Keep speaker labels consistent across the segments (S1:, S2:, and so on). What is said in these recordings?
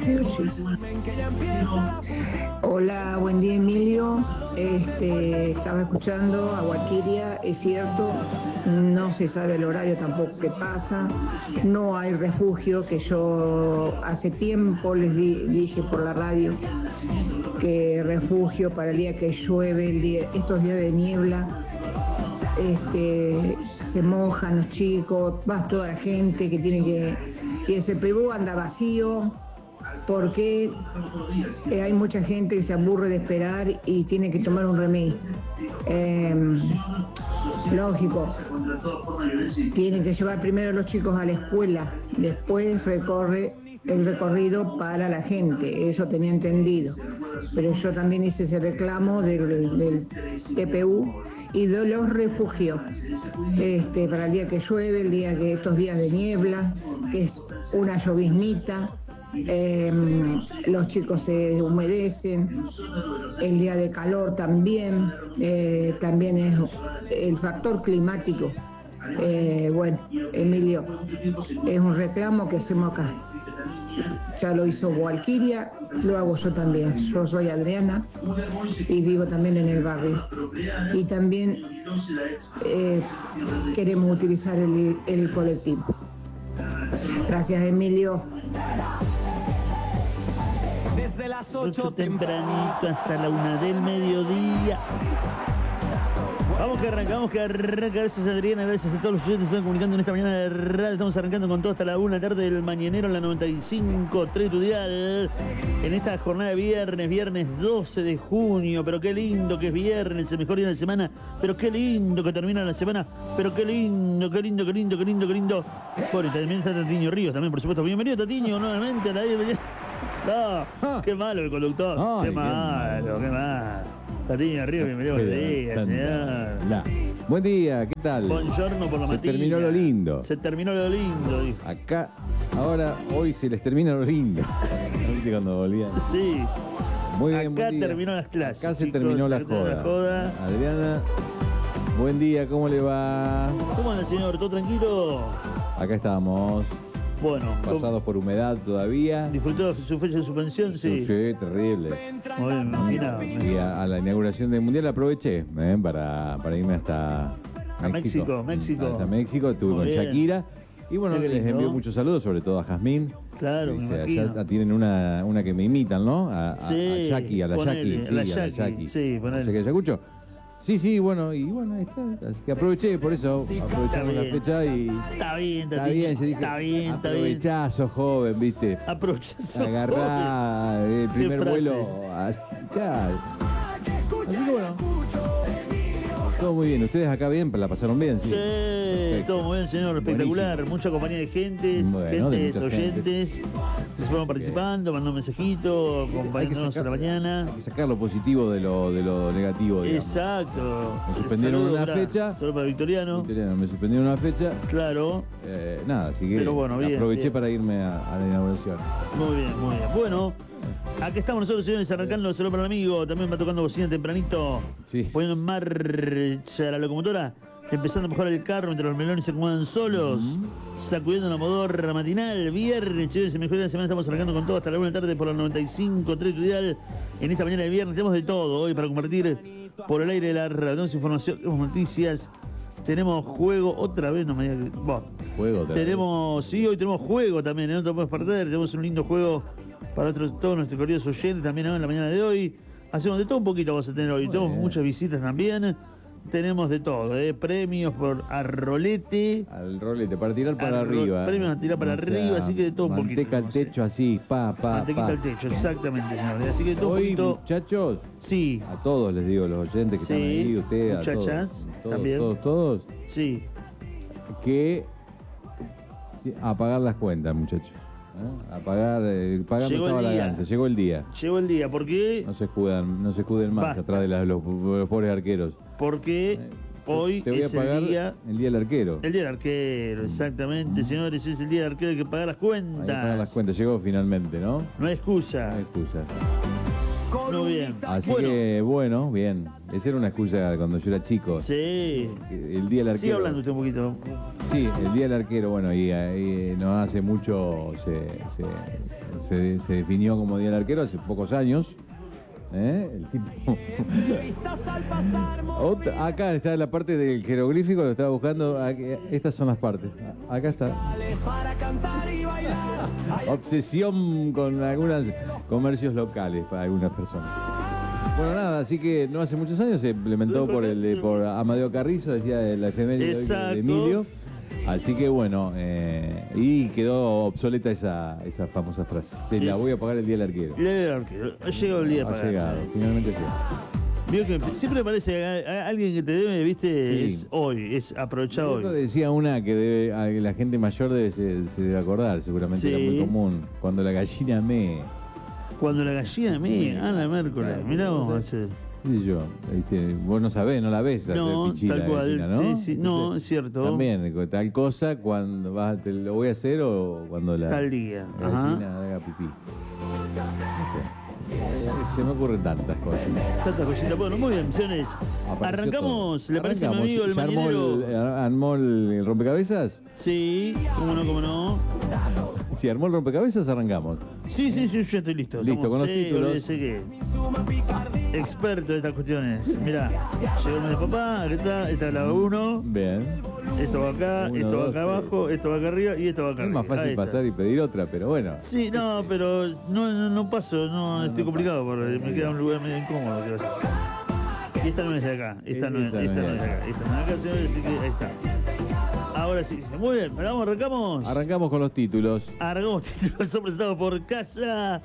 S1: Hola, buen día Emilio. Estaba escuchando a Guaquiria, es cierto, no se sabe el horario tampoco que pasa, no hay refugio, que yo hace tiempo les dije por la radio que refugio para el día que llueve, estos días de niebla, se mojan los chicos, va toda la gente que tiene que... Y el CPU anda vacío porque hay mucha gente que se aburre de esperar y tiene que tomar un remedio. Lógico, tienen que llevar primero a los chicos a la escuela, después recorre el recorrido para la gente, eso tenía entendido. Pero yo también hice ese reclamo del TPU y de los refugios, para el día que llueve, estos días de niebla, que es una lloviznita, los chicos se humedecen, el día de calor también es el factor climático. Bueno, Emilio, es un reclamo que hacemos acá. Ya lo hizo Gualquiria, lo hago yo también. Yo soy Adriana y vivo también en el barrio. Y también queremos utilizar el colectivo. Gracias, Emilio.
S2: Desde las 8 tempranito hasta la 1 del mediodía. Vamos que arranca. Gracias Adriana, gracias a todos los oyentes que se están comunicando en esta mañana de radio. Estamos arrancando con todo hasta la 1 tarde del mañanero en la 95.3 tu dial. En esta jornada de viernes 12 de junio. Pero qué lindo que es viernes, el mejor día de la semana. Pero qué lindo que termina la semana. Pero qué lindo. Bueno, y también está Tatiño Ríos también, por supuesto. Bienvenido Tatiño nuevamente a la bienvenida. No, qué malo el conductor.
S3: Ay,
S2: qué malo. Tatiño Ríos, bienvenido. Buen día, señor.
S3: Buen día, ¿qué tal?
S2: Buongiorno por la mañana.
S3: Se terminó lo lindo.
S2: Se terminó lo lindo, dijo.
S3: Acá, ahora, hoy se les termina lo lindo. ¿Viste cuando volvían?
S2: Sí.
S3: Muy bien,
S2: acá terminó las clases.
S3: Acá se
S2: chicos,
S3: terminó la joda. Adriana, buen día, ¿cómo le va?
S2: ¿Cómo anda, señor? ¿Todo tranquilo?
S3: Acá estamos.
S2: Bueno.
S3: Pasados por humedad todavía.
S2: ¿Disfrutó su fecha de suspensión? Sí.
S3: Sí, terrible.
S2: Muy bien, imaginado.
S3: Y a la inauguración del Mundial aproveché para irme hasta México. Hasta México, estuve con Shakira. Y bueno, les envío muchos saludos, sobre todo a Jazmín.
S2: Claro, me imagino.
S3: Allá tienen una que me imitan, ¿no? A Jackie, a la Jackie. Sí, a la Jackie.
S2: Sí, ponele.
S3: ¿A Ayacucho? Sí, bueno, ahí está. Así que aproveché, por eso, aprovechamos la fecha y...
S2: Está bien,
S3: Está bien. Aprovechá, sos joven, ¿viste?
S2: Aprovechá, sos
S3: Agarrá
S2: joven.
S3: el primer vuelo. Ya. Así que bueno. Todo muy bien. ¿Ustedes acá bien? ¿La pasaron bien?
S2: Sí, todo muy bien, señor. Espectacular.
S3: Buenísimo.
S2: Mucha compañía de gentes, oyentes que se fueron participando, mandando mensajitos, acompañándonos a la mañana.
S3: Hay que sacar lo positivo de lo negativo, digamos.
S2: Exacto.
S3: Me suspendieron una fecha.
S2: Solo para Victoriano.
S3: Me suspendieron una fecha.
S2: Claro.
S3: Nada, así que
S2: pero bueno, bien,
S3: aproveché
S2: bien.
S3: para irme a la inauguración.
S2: Muy bien. Bueno. Aquí estamos nosotros, señores, arrancando el saludo para el amigo. También va tocando bocina tempranito.
S3: Sí.
S2: Poniendo en marcha la locomotora. Empezando a mejorar el carro mientras los melones se acomodan solos. Sacudiendo la modorra matinal. Viernes, señores, el mejor día de la semana. Estamos arrancando con todo hasta la 1 de la tarde por la 95.3 tu dial. En esta mañana de viernes tenemos de todo hoy para compartir por el aire de la radio. Tenemos información, tenemos noticias. Tenemos juego, otra vez no me digas que... Bueno,
S3: juego otra vez.
S2: Sí, hoy tenemos juego también, no te podemos perder. Tenemos un lindo juego para todos nuestros queridos oyentes también en la mañana de hoy. Hacemos de todo un poquito, vamos a tener hoy. Tenemos muchas visitas también. Tenemos de todo, premios por rolete.
S3: Al rolete, para tirar para arriba.
S2: Premios a tirar para arriba, así que de todo un poquito.
S3: Manteca al techo, así,
S2: Mantequita al techo, exactamente, señor. Así que de todo
S3: hoy,
S2: un poquito.
S3: Muchachos,
S2: sí.
S3: A todos les digo, los oyentes que están ahí, ustedes,
S2: muchachas,
S3: a todos,
S2: también.
S3: todos.
S2: Sí.
S3: Que apagar las cuentas, muchachos. Apagar, pagando toda la ganancia. Llegó el día.
S2: ¿Por qué?
S3: No se escuden más. Basta. Atrás de los pobres arqueros.
S2: Porque hoy
S3: te voy a pagar
S2: el día
S3: del arquero.
S2: El día del arquero, exactamente, señores. Es el día del arquero, hay que pagar las cuentas.
S3: Hay que pagar las cuentas. Llegó finalmente, ¿no?
S2: No hay excusa.
S3: No hay excusa.
S2: Muy bien.
S3: Así que, bueno, bien. Esa era una excusa cuando yo era chico.
S2: Sí.
S3: El día del arquero.
S2: Sigue hablando usted un poquito.
S3: Sí, el día del arquero, bueno, y no hace mucho se definió como día del arquero, hace pocos años. El tipo. Acá está la parte del jeroglífico, lo estaba buscando. Estas son las partes. Acá está. Obsesión con algunos comercios locales para algunas personas. Bueno, nada, así que no hace muchos años se implementó por Amadeo Carrizo, decía la efeméride de Emilio. Así que bueno, y quedó obsoleta esa famosa frase. La voy a pagar el día del arquero.
S2: El día del arquero. Ha llegado el día para pagar. Ha llegado,
S3: finalmente sí.
S2: Vio que siempre me parece a alguien que te debe, viste,
S3: sí.
S2: Es hoy, es aprovechar hoy.
S3: Decía una que la gente mayor se debe acordar, seguramente sí. Era muy común. Cuando la gallina mee.
S2: Cuando la gallina mee, la miércoles. Mirá vos, hacer.
S3: Sí, yo, vos no sabés, no la ves.
S2: No,
S3: pichila,
S2: tal cual.
S3: Gallina, ¿no?
S2: Sí, no, es cierto.
S3: También, tal cosa, cuando te lo voy a hacer o cuando
S2: tal día.
S3: La gallina haga pipí. No sé. Se me ocurren tantas cosas.
S2: Tantas cositas. Bueno, muy bien, misiones. Arrancamos, ¿le parece a mi amigo el mañanero?
S3: ¿Armó el rompecabezas?
S2: Sí, cómo no.
S3: Si armó el rompecabezas, arrancamos.
S2: Sí, yo ya estoy listo.
S3: Listo, con los títulos.
S2: Experto de estas cuestiones. Mirá, llegó mi papá, esta es la 1.
S3: Bien.
S2: Esto va acá, esto va acá abajo, esto va acá arriba y esto va acá arriba.
S3: Es más fácil pasar y pedir otra, pero bueno.
S2: Sí, no, pero no paso, estoy complicado porque me queda un lugar medio incómodo. Y esta no es de acá, esta no es de acá. Esta no es de acá, señores, así que ahí está. Ahora sí, muy bien, arrancamos.
S3: Arrancamos con los títulos.
S2: Son presentados por Casa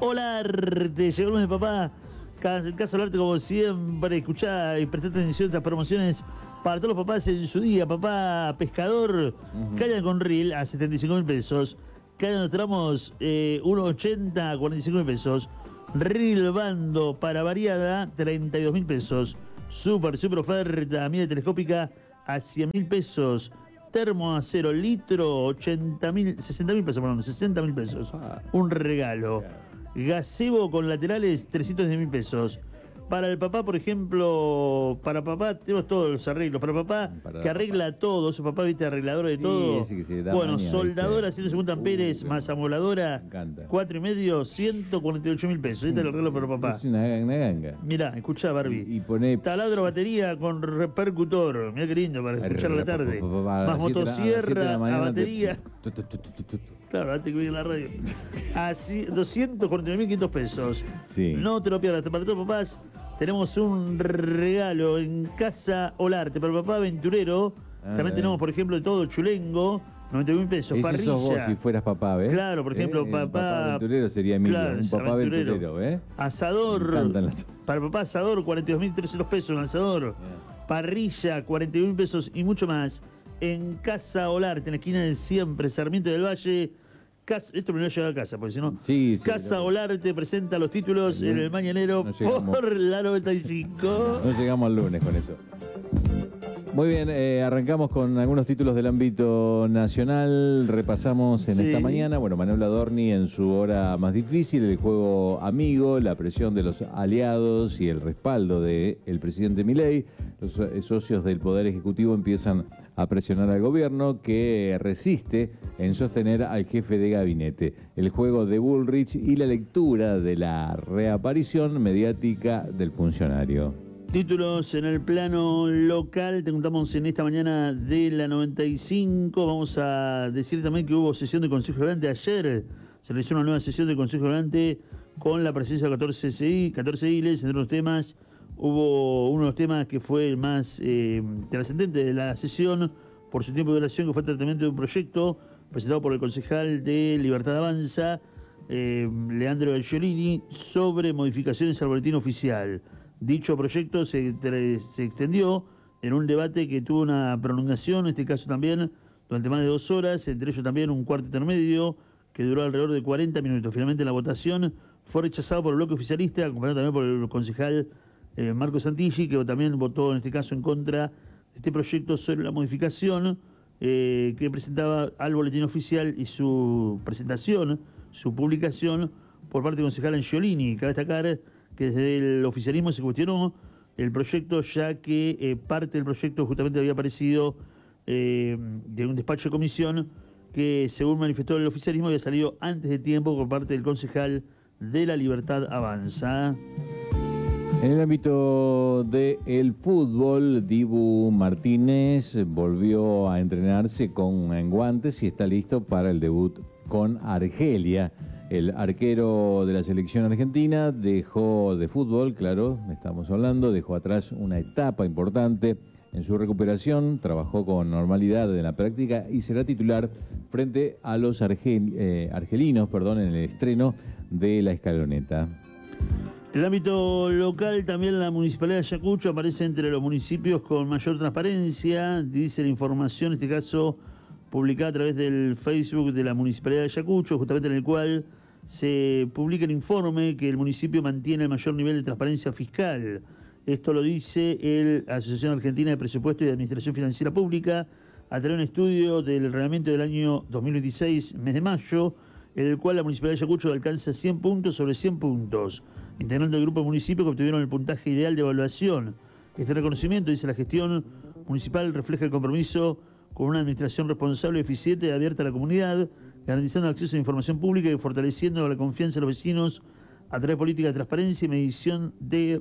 S2: Olarte. Llegó el lunes, papá. Casa Olarte, como siempre, escuchá y prestá atención a estas promociones para todos los papás en su día. Papá pescador, caña con reel a 75.000 pesos. Caña en los tramos 1.80 a 45.000 pesos. Reel bando para variada, 32.000 pesos. Super oferta, mira telescópica a 100.000 pesos. Termo a 0 litro, 60.000 pesos, perdón, 60.000 pesos. Un regalo. Gazebo con laterales, 310.000 pesos. Para el papá, por ejemplo, para papá tenemos todos los arreglos. Para papá, que arregla todo, su papá, viste, arreglador de todo.
S3: Ese que se da
S2: bueno,
S3: manía,
S2: soldadora, 150 amperes, más amoladora, 4,5, 148.000 pesos. Este es el arreglo para papá.
S3: Es una ganga.
S2: Mirá, escuchá, Barbie.
S3: Y pone
S2: taladro batería con repercutor. Mirá qué lindo para escuchar a la tarde. Más motosierra a batería. Claro, antes que venga la radio. Así, 249.500 pesos.
S3: Sí.
S2: No te lo pierdas. Para todos papás, tenemos un regalo en Casa Olarte. Para el papá aventurero, también tenemos, por ejemplo, de todo chulengo, 90.000 pesos.
S3: Ese
S2: parrilla.
S3: sos vos si fueras papá, ¿ves?
S2: Claro, por ejemplo, papá
S3: aventurero sería Emilio.
S2: Claro,
S3: un papá aventurero, ¿eh?
S2: Asador. Para el papá, asador, 42.300 pesos. Un asador. Parrilla, 41.000 pesos y mucho más. En Casa Olarte, en la esquina de siempre, Sarmiento del Valle. Esto primero llega a casa, porque si no.
S3: Sí,
S2: Casa Olarte presenta los títulos en el Mañanero por la 95.
S3: No llegamos al lunes con eso. Muy bien, arrancamos con algunos títulos del ámbito nacional. Repasamos en esta mañana, bueno, Manuel Adorni en su hora más difícil, el juego amigo, la presión de los aliados y el respaldo del presidente Milei. Los socios del Poder Ejecutivo empiezan a presionar al gobierno que resiste en sostener al jefe de gabinete. El juego de Bullrich y la lectura de la reaparición mediática del funcionario.
S2: Títulos en el plano local, te contamos en esta mañana de la 95. Vamos a decir también que hubo sesión de Consejo Deliberante ayer. Se realizó una nueva sesión de Consejo Deliberante con la presencia de 14 ediles, entre otros temas. Hubo uno de los temas que fue el más trascendente de la sesión por su tiempo de duración, que fue el tratamiento de un proyecto presentado por el concejal de Libertad Avanza, Leandro Giolini, sobre modificaciones al boletín oficial. Dicho proyecto se extendió en un debate que tuvo una prolongación, en este caso también durante más de 2 horas, entre ellos también un cuarto intermedio que duró alrededor de 40 minutos. Finalmente la votación fue rechazada por el bloque oficialista, acompañado también por el concejal Marco Santilli, que también votó en este caso en contra de este proyecto sobre la modificación que presentaba al boletín oficial y su presentación, su publicación por parte del concejal Angiolini. Cabe destacar que desde el oficialismo se cuestionó el proyecto, ya que parte del proyecto justamente había aparecido de un despacho de comisión que, según manifestó el oficialismo, había salido antes de tiempo por parte del concejal de La Libertad Avanza.
S3: En el ámbito del fútbol, Dibu Martínez volvió a entrenarse en guantes y está listo para el debut con Argelia. El arquero de la selección argentina dejó de fútbol, claro, estamos hablando, dejó atrás una etapa importante en su recuperación, trabajó con normalidad en la práctica y será titular frente a los argelinos, en el estreno de La Escaloneta.
S2: En el ámbito local, también la Municipalidad de Ayacucho aparece entre los municipios con mayor transparencia, dice la información, en este caso publicada a través del Facebook de la Municipalidad de Ayacucho, justamente en el cual se publica el informe que el municipio mantiene el mayor nivel de transparencia fiscal. Esto lo dice la Asociación Argentina de Presupuesto y de Administración Financiera Pública a través de un estudio del reglamento del año 2026, mes de mayo, en el cual la Municipalidad de Ayacucho alcanza 100 puntos sobre 100 puntos, integrando el grupo de municipios que obtuvieron el puntaje ideal de evaluación. Este reconocimiento, dice la gestión municipal, refleja el compromiso con una administración responsable, eficiente y abierta a la comunidad, garantizando el acceso a información pública y fortaleciendo la confianza de los vecinos a través de políticas de transparencia y medición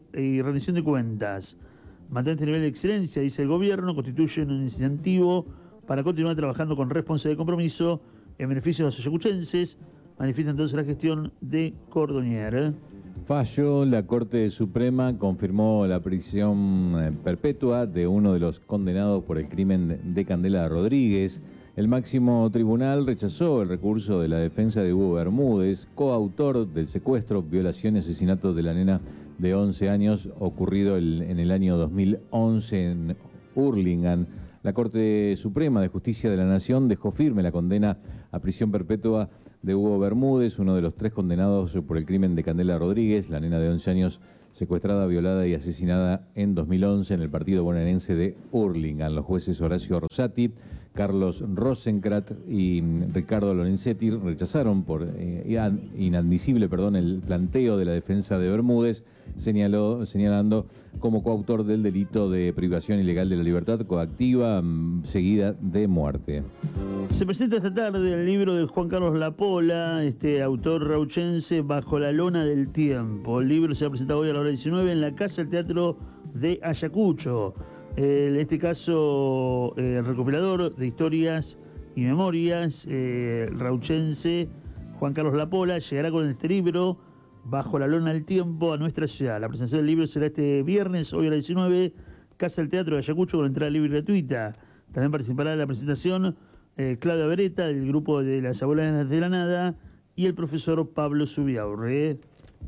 S2: y rendición de cuentas. Mantener este nivel de excelencia, dice el gobierno, constituye un incentivo para continuar trabajando con responsabilidad y compromiso en beneficio de los ayacuchenses, manifiesta entonces la gestión de Cordonier.
S3: Fallo, la Corte Suprema confirmó la prisión perpetua de uno de los condenados por el crimen de Candela Rodríguez. El máximo tribunal rechazó el recurso de la defensa de Hugo Bermúdez, coautor del secuestro, violación y asesinato de la nena de 11 años ocurrido en el año 2011 en Hurlingham. La Corte Suprema de Justicia de la Nación dejó firme la condena a prisión perpetua de Hugo Bermúdez, uno de los 3 condenados por el crimen de Candela Rodríguez, la nena de 11 años secuestrada, violada y asesinada en 2011 en el partido bonaerense de Hurlingham. Los jueces Horacio Rosati, Carlos Rosenkrat y Ricardo Lorenzetti rechazaron por inadmisible el planteo de la defensa de Bermúdez, señalando como coautor del delito de privación ilegal de la libertad coactiva seguida de muerte.
S2: Se presenta esta tarde el libro de Juan Carlos Lapola, este autor rauchense, Bajo la lona del tiempo. El libro se ha presentado hoy a la hora 19 en la Casa del Teatro de Ayacucho. En este caso, el recopilador de historias y memorias, rauchense Juan Carlos Lapola, llegará con este libro, Bajo la lona del tiempo, a nuestra ciudad. La presentación del libro será este viernes, hoy a las 19, Casa del Teatro de Ayacucho, con entrada libre y gratuita. También participará en la presentación Claudia Beretta, del grupo de las Abuelas de la Nada, y el profesor Pablo Zubiaurre.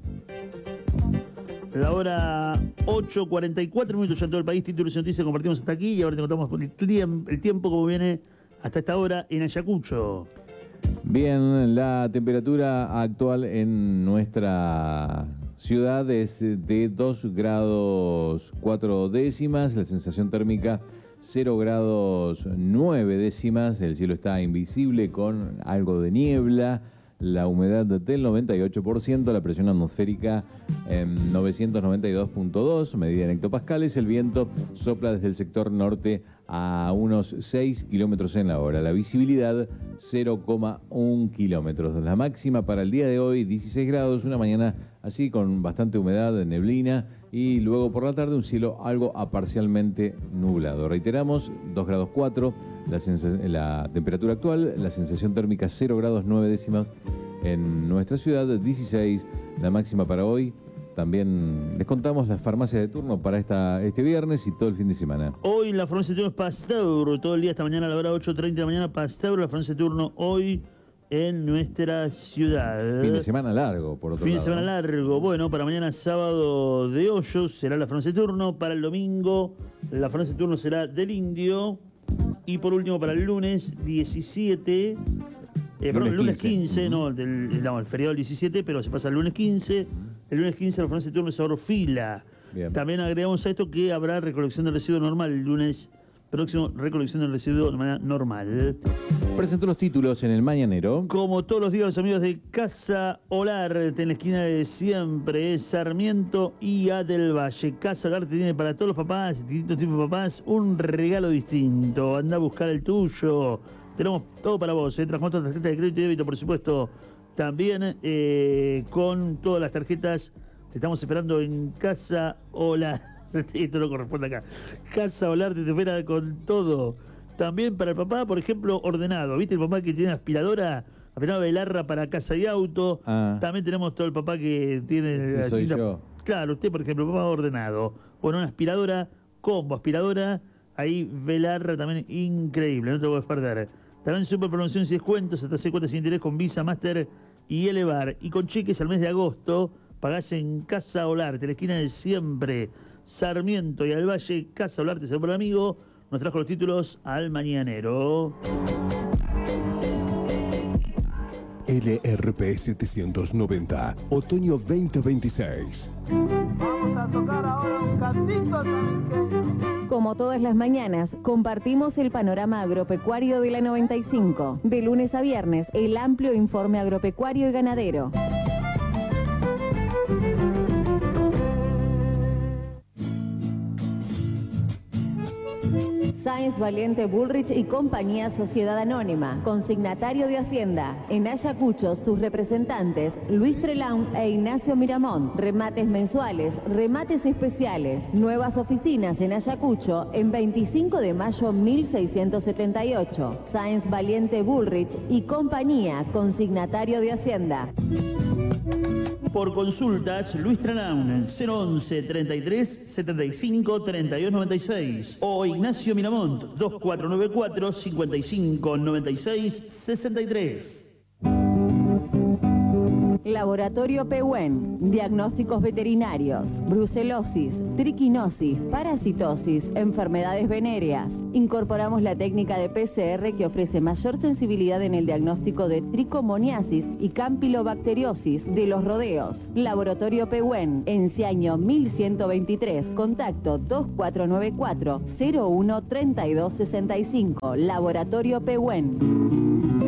S2: La hora 8:44 minutos ya en todo el país. Títulos y noticias compartimos hasta aquí y ahora te contamos el tiempo como viene hasta esta hora en Ayacucho.
S3: Bien, la temperatura actual en nuestra ciudad es de 2 grados 4 décimas, la sensación térmica 0 grados 9 décimas, el cielo está invisible con algo de niebla, la humedad del 98%, la presión atmosférica 992.2, medida en hectopascales, el viento sopla desde el sector norte a unos 6 kilómetros en la hora, la visibilidad 0,1 kilómetros. La máxima para el día de hoy 16 grados, una mañana así con bastante humedad, neblina, y luego por la tarde un cielo algo parcialmente nublado. Reiteramos, 2 grados 4, la temperatura actual, la sensación térmica 0 grados 9 décimas en nuestra ciudad, 16 la máxima para hoy. También les contamos las farmacias de turno para este viernes y todo el fin de semana.
S2: Hoy la farmacia de turno es Pasteur, todo el día, esta mañana a la hora 8:30 de la mañana, Pasteur, la farmacia de turno hoy en nuestra ciudad.
S3: Fin de semana largo, por otro lado.
S2: Fin de semana largo. Bueno, para mañana sábado de Hoyos será la farmacia de turno. Para el domingo la farmacia de turno será del Indio. Y por último para el lunes 17... el lunes 15, el feriado del 17, pero se pasa el lunes 15. El lunes 15 la farmacia de turno es Orfila. Bien. También agregamos a esto que habrá recolección de residuos normal el lunes próximo recolección del residuo de manera normal.
S3: Presentó los títulos en el Mañanero.
S2: Como todos los días, los amigos de Casa Olarte, en la esquina de siempre, Sarmiento y A del Valle. Casa Olarte tiene para todos los papás, distintos tipos de papás, un regalo distinto. Anda a buscar el tuyo. Tenemos todo para vos, Transmonto, tarjeta de crédito y débito, por supuesto. También con todas las tarjetas. Te estamos esperando en Casa Olarte. Esto no corresponde acá. Casa Olarte te espera con todo. También para el papá, por ejemplo, ordenado. ¿Viste el papá que tiene aspiradora Belarra para casa y auto? También tenemos todo el papá que tiene...
S3: Ese soy yo.
S2: Claro, usted, por ejemplo, papá ordenado. Bueno, una aspiradora, combo aspiradora, ahí Belarra también increíble, no te lo puedes perder. También super promociones y descuentos, hasta 6 cuotas sin interés con Visa, Master y Elevar. Y con cheques al mes de agosto, pagás en Casa Olarte, la esquina de siempre, Sarmiento y al Valle. Casa Olarte, se por el amigo. Nos trajo los títulos al Mañanero.
S4: LRP 790, otoño 2026.
S5: Vamos a tocar ahora un cantito también.
S6: Como todas las mañanas, compartimos el panorama agropecuario de la 95. De lunes a viernes, el amplio informe agropecuario y ganadero. Sáenz Valiente Bullrich y Compañía Sociedad Anónima, consignatario de Hacienda. En Ayacucho, sus representantes, Luis Trelaun e Ignacio Miramón. Remates mensuales, remates especiales. Nuevas oficinas en Ayacucho, en 25 de mayo 1678. Sáenz Valiente Bullrich y Compañía, consignatario de Hacienda.
S2: Por consultas, Luis Trelaun, 011 33 75 32 96 o Ignacio Miramont, 2494 55 96 63.
S6: Laboratorio Pehuen, diagnósticos veterinarios, brucelosis, triquinosis, parasitosis, enfermedades venéreas. Incorporamos la técnica de PCR que ofrece mayor sensibilidad en el diagnóstico de tricomoniasis y campylobacteriosis de los rodeos. Laboratorio Pehuen, Enciaño 1123, contacto 2494 01 3265. Laboratorio Pehuen.